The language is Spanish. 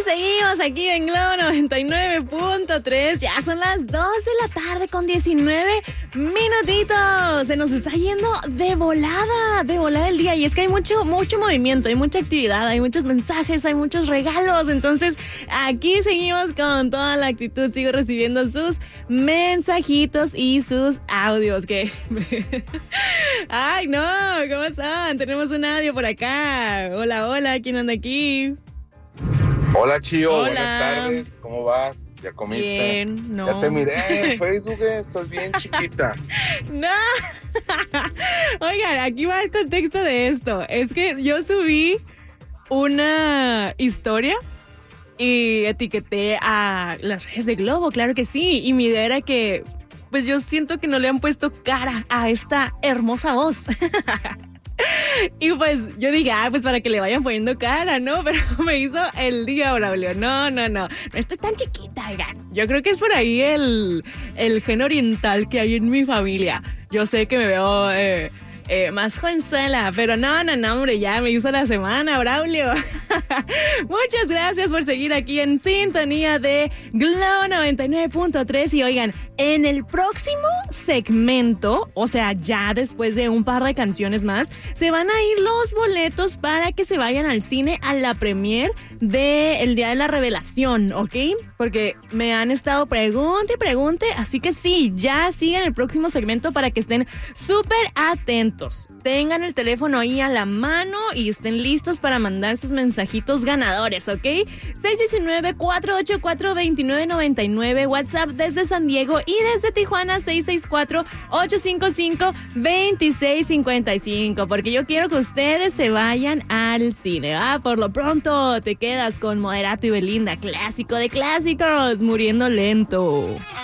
seguimos aquí en Globo 99.3. Ya son las 2 de la tarde con 19 minutitos. Se nos está yendo de volada el día. Y es que hay mucho movimiento, hay mucha actividad, hay muchos mensajes, hay muchos regalos. Entonces, aquí seguimos con toda la actitud. Sigo recibiendo sus mensajitos y sus audios. Que ay, no, ¿cómo están? Tenemos un audio por acá. Hola, ¿quién anda aquí? Hola, Chío, Hola. Buenas tardes, ¿cómo vas? ¿Ya comiste? Bien, no. Ya te miré en Facebook, estás bien chiquita. No. Oigan, aquí va el contexto de esto. Es que yo subí una historia y etiqueté a las redes de Globo, claro que sí. Y mi idea era que, pues yo siento que no le han puesto cara a esta hermosa voz. Y pues yo dije, pues para que le vayan poniendo cara, ¿no? Pero me hizo el día, Braulio. No estoy tan chiquita, oigan. Yo creo que es por ahí el gen oriental que hay en mi familia. Yo sé que me veo más jovenzuela, pero no, hombre, ya me hizo la semana, Braulio. Muchas gracias por seguir aquí en sintonía de Globo 99.3. Y oigan, en el próximo segmento, o sea, ya después de un par de canciones más, se van a ir los boletos para que se vayan al cine a la premier de El Día de la Revelación, ¿ok? Porque me han estado pregunte, así que sí, ya siguen el próximo segmento para que estén súper atentos. Tengan el teléfono ahí a la mano y estén listos para mandar sus mensajitos ganadores, ¿ok? 619-484-2999, WhatsApp desde San Diego y desde Tijuana 664-855-2655, porque yo quiero que ustedes se vayan al cine. Por lo pronto te quedas con Moderato y Belinda, clásico de clásicos, Muriendo Lento.